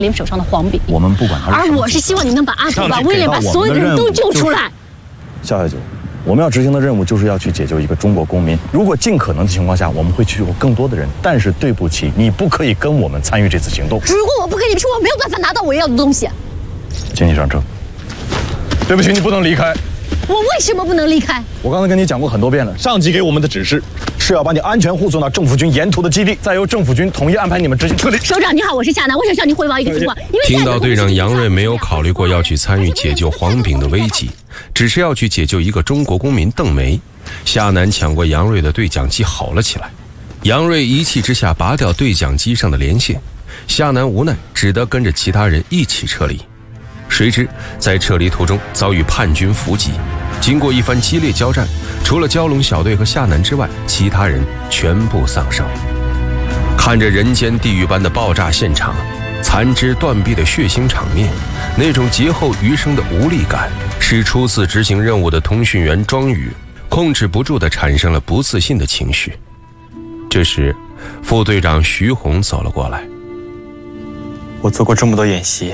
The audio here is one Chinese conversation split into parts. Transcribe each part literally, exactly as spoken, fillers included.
林手上的黄笔。 我们不管他是。 而我是希望你能把阿土、把威廉、把所有的人都救出来。 夏小九，我们要执行的任务就是要去解救一个中国公民。如果尽可能的情况下，我们会去救更多的人。但是对不起，你不可以跟我们参与这次行动。 如果我不跟你说，我没有办法拿到我要的东西。 请你上车。对不起，你不能离开。 我为什么不能离开？ 我刚才跟你讲过很多遍了，上级给我们的指示是要把你安全护送到政府军沿途的基地，再由政府军统一安排你们执行撤离。 首长你好，我是夏楠，我想向您汇报一个情况。因为听到队长杨锐没有考虑过要去参与解救黄炳的危机，只是要去解救一个中国公民邓梅，夏楠抢过杨锐的对讲机吼了起来。杨锐一气之下拔掉对讲机上的连线，夏楠无奈只得跟着其他人一起撤离。谁知在撤离途中遭遇叛军伏击，经过一番激烈交战，除了蛟龙小队和夏楠之外，其他人全部丧生。看着人间地狱般的爆炸现场，残肢断臂的血腥场面，那种劫后余生的无力感，使初次执行任务的通讯员庄宇控制不住地产生了不自信的情绪。这时副队长徐红走了过来。 我做过这么多演习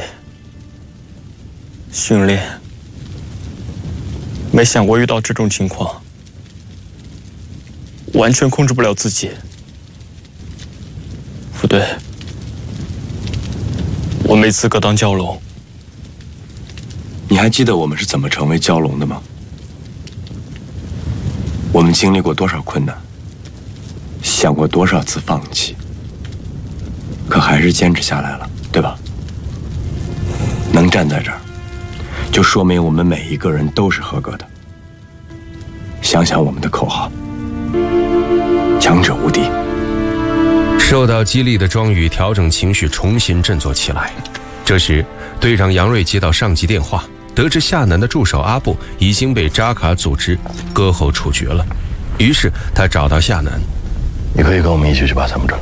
训练，没想过遇到这种情况，完全控制不了自己。副队，我没资格当蛟龙。 你还记得我们是怎么成为蛟龙的吗？我们经历过多少困难，想过多少次放弃，可还是坚持下来了，对吧？能站在这儿，就说明我们每一个人都是合格的。想想我们的口号：强者无敌。 受到激励的庄宇调整情绪，重新振作起来。这时队长杨锐接到上级电话，得知夏楠的助手阿布已经被扎卡组织割喉处决了，于是他找到夏楠。 你可以跟我们一起去巴塞姆镇。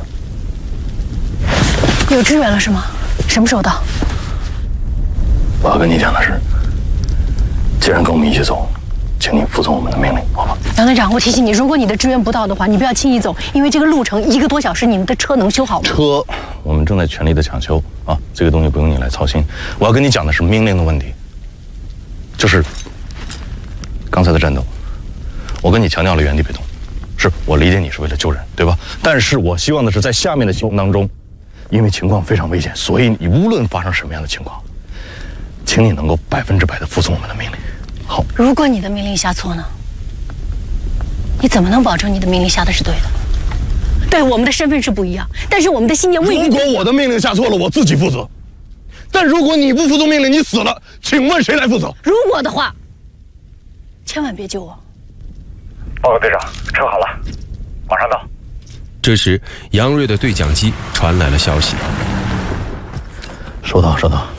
有支援了是吗？什么时候到？ 我要跟你讲的是，既然跟我们一起走，请你服从我们的命令，好吧？ 杨队长，我提醒你，如果你的支援不到的话，你不要轻易走，因为这个路程一个多小时，你们的车能修好吗？ 车，我们正在全力的抢修啊，这个东西不用你来操心。我要跟你讲的是命令的问题，就是刚才的战斗，我跟你强调了原地被动，是我理解你是为了救人，对吧？但是我希望的是在下面的行动当中，因为情况非常危险，所以你无论发生什么样的情况，请你能够百分之百的服从我们的命令。好， 如果你的命令下错呢？你怎么能保证你的命令下的是对的？对，我们的身份是不一样，但是我们的信念未必。 如果我的命令下错了，我自己负责；但如果你不服从命令，你死了，请问谁来负责？ 如果的话，千万别救我。 报告队长，车好了，马上到。 这时杨锐的对讲机传来了消息。 收到，收到。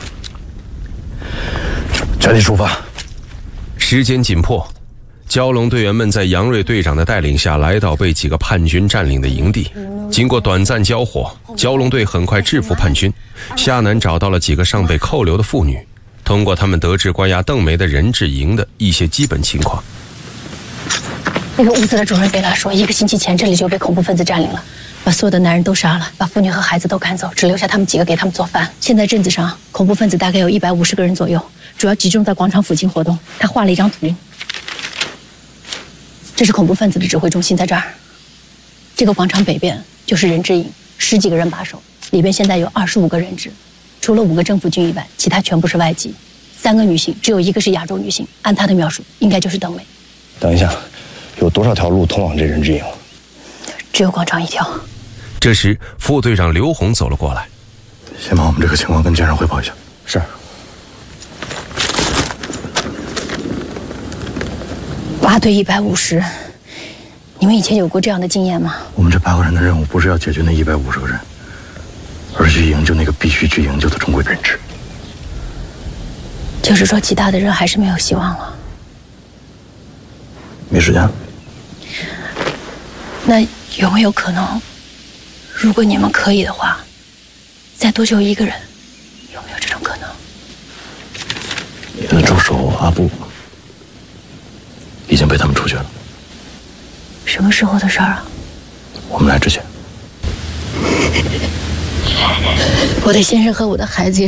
全体出发。 时间紧迫，蛟龙队员们在杨锐队长的带领下来到被几个叛军占领的营地。经过短暂交火，蛟龙队很快制服叛军。夏楠找到了几个尚被扣留的妇女，通过他们得知关押邓梅的人质营的一些基本情况。 那个屋子的主人贝拉说，一个星期前这里就被恐怖分子占领了，把所有的男人都杀了，把妇女和孩子都赶走，只留下他们几个给他们做饭。现在镇子上恐怖分子大概有一百五十个人左右，主要集中在广场附近活动。他画了一张图，这是恐怖分子的指挥中心在这儿。这个广场北边就是人质营，十几个人把守，里边现在有二十五个人质，除了五个政府军以外，其他全部是外籍。三个女性，只有一个是亚洲女性，按她的描述，应该就是邓梅。 等一下，有多少条路通往这人质营？ 只有广场一条。 这时副队长刘红走了过来。 先把我们这个情况跟舰上汇报一下。 是。 八对一百五十，你们以前有过这样的经验吗？ 我们这八个人的任务不是要解决那一百五十个人，而是去营救那个必须去营救的中国人质。 就是说，其他的人还是没有希望了。 没时间了。 那有没有可能，如果你们可以的话，再多救一个人？有没有这种可能？ 你的助手阿布已经被他们处决了。 什么时候的事儿啊？ 我们来之前。 我的先生和我的孩子也